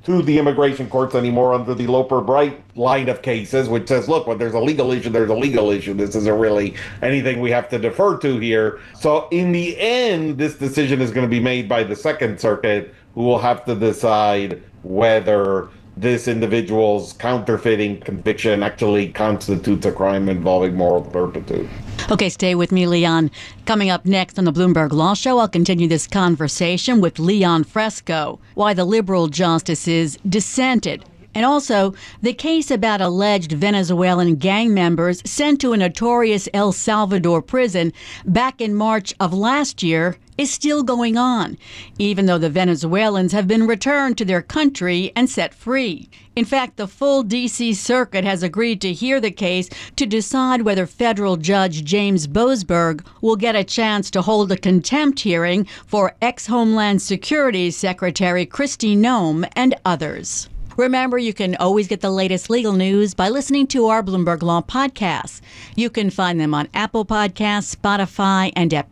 to the immigration courts anymore under the Loper-Bright line of cases, which says, look, when there's a legal issue, there's a legal issue. This isn't really anything we have to defer to here. So in the end, this decision is going to be made by the Second Circuit, who will have to decide whether this individual's counterfeiting conviction actually constitutes a crime involving moral turpitude. Okay, stay with me, Leon. Coming up next on the Bloomberg Law Show, I'll continue this conversation with Leon Fresco, why the liberal justices dissented, and also the case about alleged Venezuelan gang members sent to a notorious El Salvador prison back in March of last year is still going on, even though the Venezuelans have been returned to their country and set free. In fact, the full D.C. Circuit has agreed to hear the case to decide whether federal judge James Boasberg will get a chance to hold a contempt hearing for ex-Homeland Security Secretary Kristi Noem and others. Remember, you can always get the latest legal news by listening to our Bloomberg Law podcasts. You can find them on Apple Podcasts, Spotify, and at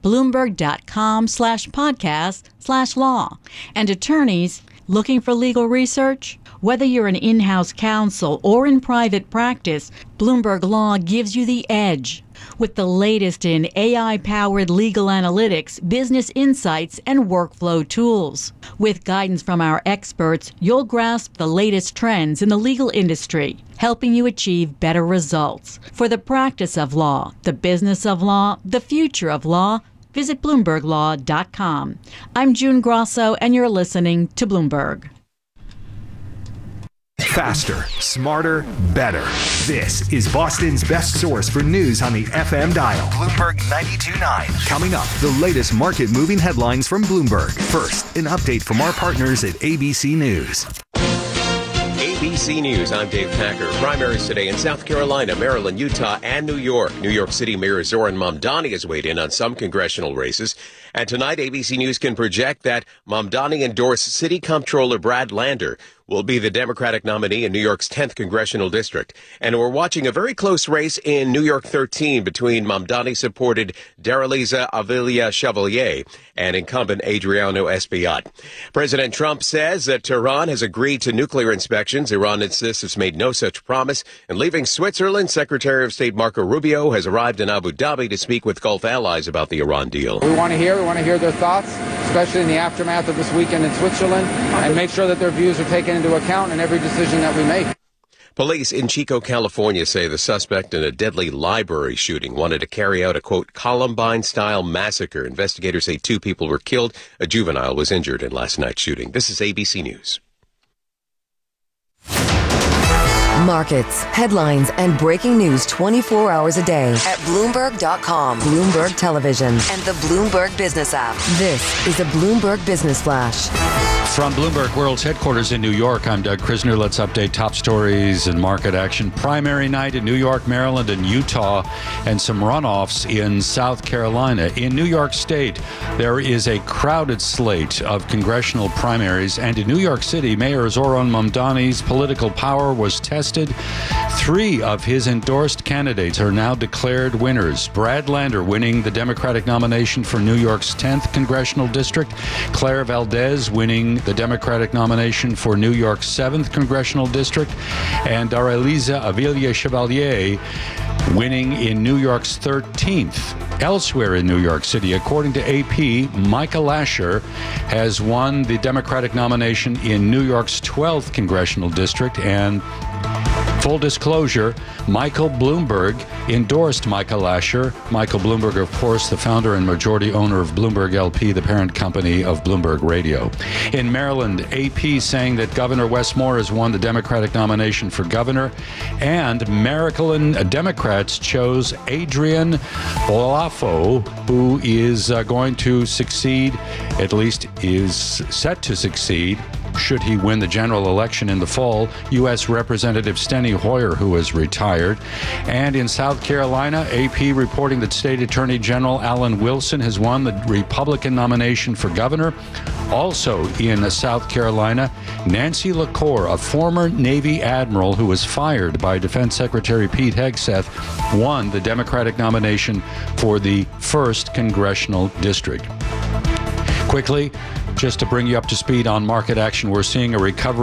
Bloomberg.com/podcast/law. And attorneys looking for legal research? Whether you're an in-house counsel or in private practice, Bloomberg Law gives you the edge. With the latest in AI-powered legal analytics, business insights, and workflow tools. With guidance from our experts, you'll grasp the latest trends in the legal industry, helping you achieve better results. For the practice of law, the business of law, the future of law, visit BloombergLaw.com. I'm June Grosso, and you're listening to Bloomberg. Faster, smarter, better. This is Boston's best source for news on the FM dial. Bloomberg 92.9. Coming up, the latest market-moving headlines from Bloomberg. First, an update from our partners at ABC News. ABC News, I'm Dave Packer. Primaries today in South Carolina, Maryland, Utah, and New York. New York City Mayor Zoran Mamdani has weighed in on some congressional races. And tonight, ABC News can project that Mamdani endorsed City Comptroller Brad Lander will be the Democratic nominee in New York's 10th congressional district. And we're watching a very close race in New York 13 between Mamdani-supported Daraliza Avila Chevalier and incumbent Adriano Espaillat. President Trump says that Tehran has agreed to nuclear inspections. Iran insists it's made no such promise. And leaving Switzerland, Secretary of State Marco Rubio has arrived in Abu Dhabi to speak with Gulf allies about the Iran deal. We want to hear their thoughts, especially in the aftermath of this weekend in Switzerland, and make sure that their views are taken into account in every decision that we make. Police in Chico, California say the suspect in a deadly library shooting wanted to carry out a, quote, Columbine-style massacre. Investigators say 2 people were killed. A juvenile was injured in last night's shooting. This is ABC News. Markets, headlines, and breaking news 24 hours a day at Bloomberg.com, Bloomberg Television, and the Bloomberg Business app. This is a Bloomberg Business Flash. From Bloomberg World's headquarters in New York, I'm Doug Krisner. Let's update top stories and market action. Primary night in New York, Maryland, and Utah, and some runoffs in South Carolina. In New York State, there is a crowded slate of congressional primaries, and in New York City, Mayor Zoran Mamdani's political power was tested. 3 of his endorsed candidates are now declared winners. Brad Lander winning the Democratic nomination for New York's 10th congressional district. Claire Valdez winning the Democratic nomination for New York's 7th congressional district. And Daraliza Avila Chevalier winning in New York's 13th. Elsewhere in New York City, according to AP, Michael Asher has won the Democratic nomination in New York's 12th congressional district. And full disclosure, Michael Bloomberg endorsed Michael Asher. Michael Bloomberg, of course, the founder and majority owner of Bloomberg LP, the parent company of Bloomberg Radio. In Maryland, AP saying that Governor Wes Moore has won the Democratic nomination for governor, and Maryland Democrats chose Adrian Olafo, who is going to succeed, at least is set to succeed, should he win the general election in the fall, U.S. Representative Steny Hoyer, who is retired. And in South Carolina, AP reporting that State Attorney General Alan Wilson has won the Republican nomination for governor. Also in South Carolina, Nancy LaCour, a former Navy admiral who was fired by Defense Secretary Pete Hegseth, won the Democratic nomination for the 1st Congressional District. Quickly, just to bring you up to speed on market action, we're seeing a recovery